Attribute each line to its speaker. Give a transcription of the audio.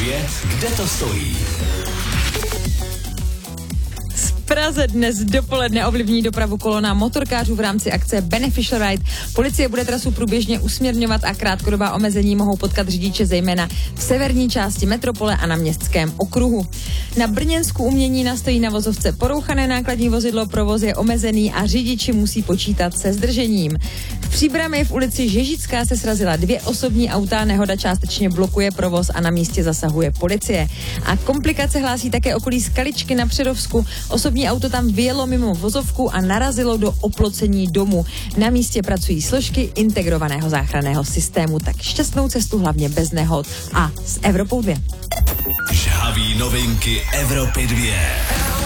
Speaker 1: kde to stojí.
Speaker 2: V Praze dnes dopoledne ovlivní dopravu kolona motorkářů v rámci akce Beneficial Ride. Policie bude trasu průběžně usměrňovat a krátkodobá omezení mohou potkat řidiče zejména v severní části metropole a na městském okruhu. Na Brněnsku Umění stojí na vozovce porouchané nákladní vozidlo, provoz je omezený a řidiči musí počítat se zdržením. V Příbrami v ulici Žežická se srazila 2 osobní auta, nehoda částečně blokuje provoz a na místě zasahuje policie. A komplikace hlásí také okolí Skaličky na Přerovsku. Osobní auto tam vyjelo mimo vozovku a narazilo do oplocení domu. Na místě pracují složky integrovaného záchranného systému, tak šťastnou cestu hlavně bez nehod a s Evropou 2.
Speaker 1: Žhaví novinky Evropy 2.